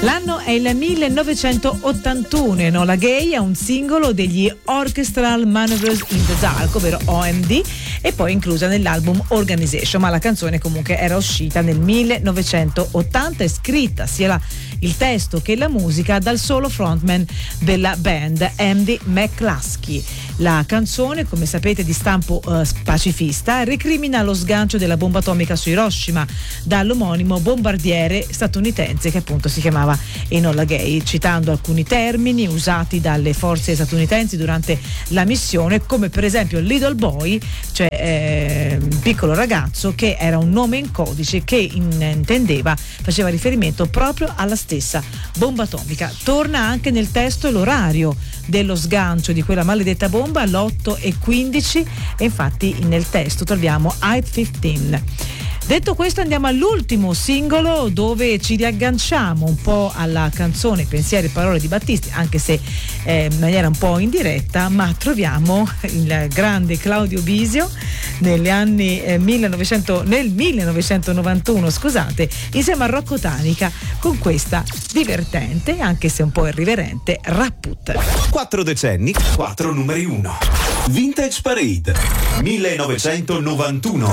L'anno è il 1981 e Enola Gay è un singolo degli Orchestral Maneuvers in the Dark, ovvero OMD, e poi inclusa nell'album Organization, ma la canzone comunque era uscita nel 1980 e scritta sia il testo che la musica dal solo frontman della band, Andy McCluskey. La canzone, come sapete, di stampo pacifista, recrimina lo sgancio della bomba atomica su Hiroshima dall'omonimo bombardiere statunitense che appunto si chiamava Enola Gay, citando alcuni termini usati dalle forze statunitensi durante la missione, come per esempio Little Boy, cioè piccolo ragazzo, che era un nome in codice che faceva riferimento proprio alla stessa bomba atomica. Torna anche nel testo l'orario dello sgancio di quella maledetta bomba all'8:15 e infatti nel testo troviamo 8:15. Detto questo, andiamo all'ultimo singolo dove ci riagganciamo un po' alla canzone Pensieri e parole di Battisti, anche se in maniera un po' indiretta, ma troviamo il grande Claudio Bisio nel 1991, insieme a Rocco Tanica con questa divertente, anche se un po' irriverente, Rapput. 4 decenni, 4 numeri 1. Vintage Parade 1991.